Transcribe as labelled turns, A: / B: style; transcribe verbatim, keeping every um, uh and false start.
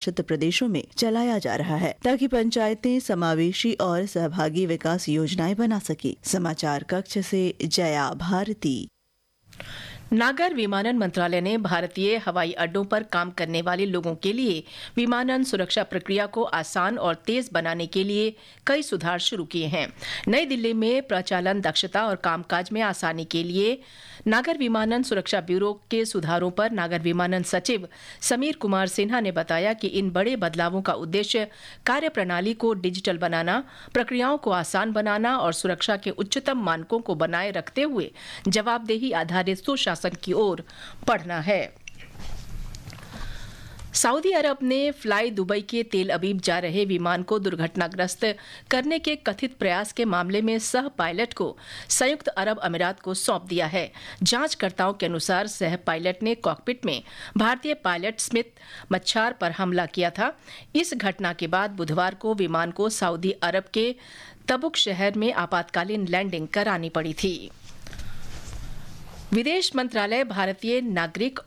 A: शासित प्रदेशों में चलाया जा रहा है ताकि पंचायतें समावेशी और सहभागी विकास योजनाएं बना सके। समाचार कक्ष से जया भारती।
B: नागर विमानन मंत्रालय ने भारतीय हवाई अड्डों पर काम करने वाले लोगों के लिए विमानन सुरक्षा प्रक्रिया को आसान और तेज बनाने के लिए कई सुधार शुरू किए हैं। नई दिल्ली में प्रचालन दक्षता और कामकाज में आसानी के लिए नागर विमानन सुरक्षा ब्यूरो के सुधारों पर नागर विमानन सचिव समीर कुमार सिन्हा ने बताया कि इन बड़े बदलावों का उद्देश्य कार्य प्रणाली को डिजिटल बनाना, प्रक्रियाओं को आसान बनाना और सुरक्षा के उच्चतम मानकों को बनाए रखते हुए जवाबदेही आधारित सुशासन की ओर बढ़ना है। सऊदी अरब ने फ्लाई दुबई के तेल अवीव जा रहे विमान को दुर्घटनाग्रस्त करने के कथित प्रयास के मामले में सह पायलट को संयुक्त अरब अमीरात को सौंप दिया है। जांचकर्ताओं के अनुसार सह पायलट ने कॉकपिट में भारतीय पायलट स्मिथ मच्छार पर हमला किया था। इस घटना के बाद बुधवार को विमान को सऊदी अरब के तबुक शहर में आपातकालीन लैंडिंग करानी पड़ी थी। विदेश मंत्रालय भारतीय नागरिक